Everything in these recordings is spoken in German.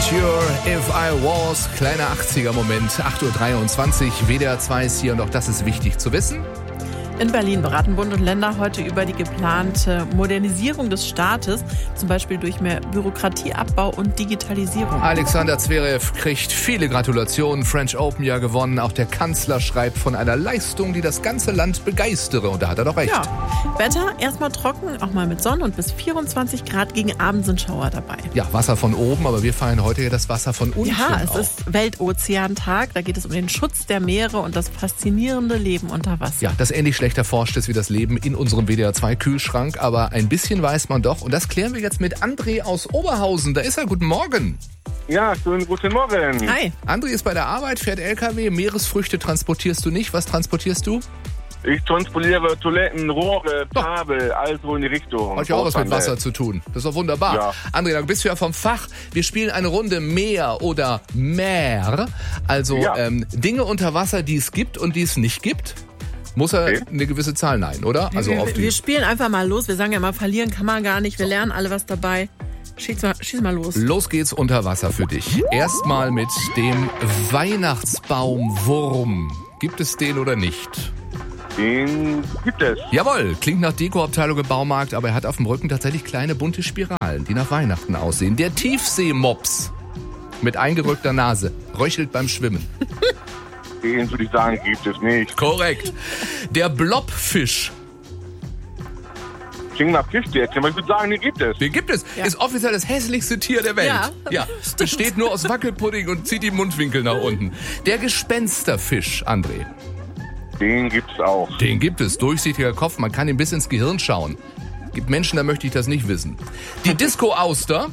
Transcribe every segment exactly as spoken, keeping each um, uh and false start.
Future, If I Was, kleiner achtziger-Moment, acht Uhr dreiundzwanzig, W D R zwei ist hier und auch das ist wichtig zu wissen. In Berlin beraten Bund und Länder heute über die geplante Modernisierung des Staates, zum Beispiel durch mehr Bürokratieabbau und Digitalisierung. Alexander Zverev kriegt viele Gratulationen, French Open ja gewonnen. Auch der Kanzler schreibt von einer Leistung, die das ganze Land begeistere. Und da hat er doch recht. Ja, Wetter erstmal trocken, auch mal mit Sonne und bis vierundzwanzig Grad, gegen Abend sind Schauer dabei. Ja, Wasser von oben, aber wir feiern heute ja das Wasser von unten. Ja, es auch. ist Weltozeantag, da geht es um den Schutz der Meere und das faszinierende Leben unter Wasser. Ja, das ähnlich schlecht erforscht ist wie das Leben in unserem W D R zwei Kühlschrank, aber ein bisschen weiß man doch. Und das klären wir jetzt mit André aus Oberhausen. Da ist er. Guten Morgen. Ja, schönen guten Morgen. Hi. André ist bei der Arbeit, fährt L K W. Meeresfrüchte transportierst du nicht. Was transportierst du? Ich transportiere Toiletten, Rohre, Kabel, also in die Richtung. Hat ja auch was mit Wasser zu tun. Das ist doch wunderbar. Ja. André, dann bist du ja vom Fach. Wir spielen eine Runde Meer oder Meer. Also Ja. ähm, Dinge unter Wasser, die es gibt und die es nicht gibt. Muss er Okay. eine gewisse Zahl? Nein, oder? Also wir, auf wir die. spielen einfach mal los. Wir sagen ja mal, verlieren kann man gar nicht. Wir lernen alle was dabei. Schieß mal, schieß mal los. Los geht's unter Wasser für dich. Erstmal mit dem Weihnachtsbaumwurm. Gibt es den oder nicht? Den gibt es. Jawohl, klingt nach Dekoabteilung im Baumarkt, aber er hat auf dem Rücken tatsächlich kleine bunte Spiralen, die nach Weihnachten aussehen. Der Tiefseemops mit eingerückter Nase röchelt beim Schwimmen. Den würde ich sagen, gibt es nicht. Korrekt. Der Blobfisch, Klingt nach Fischstäbchen, aber ich würde sagen, den gibt es. den gibt es, Ja. ist offiziell das hässlichste Tier der Welt. Ja, ja stimmt. besteht nur aus Wackelpudding und zieht die Mundwinkel nach unten. Der Gespensterfisch, André. Den gibt's auch. Den gibt es. Durchsichtiger Kopf, man kann ihm bis ins Gehirn schauen. Gibt Menschen, da möchte ich das nicht wissen. Die Disco-Auster,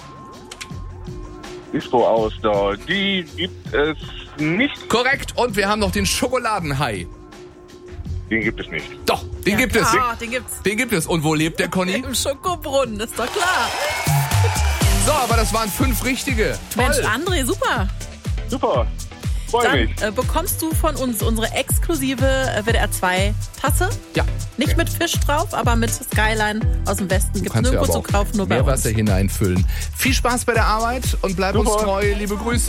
Disco-Auster, die gibt es nicht. korrekt. Und wir haben noch den Schokoladenhai. Den gibt es nicht. Doch, den Ja, gibt es. klar, den gibt's. Den gibt es. Und wo lebt der Conny? Im Schokobrunnen, ist doch klar. So, aber das waren fünf richtige. Mensch, Toll. André, super. Super. Freue Dann mich. äh, bekommst du von uns unsere exklusive äh, W D R zwei Tasse. Ja, Nicht mit Fisch drauf, aber mit Skyline aus dem Westen. Gibt es kannst du nirgendwo aber zu auch kaufen, nur bei uns. Meerwasser hineinfüllen. Viel Spaß bei der Arbeit und bleib uns Super. treu. Liebe Grüße.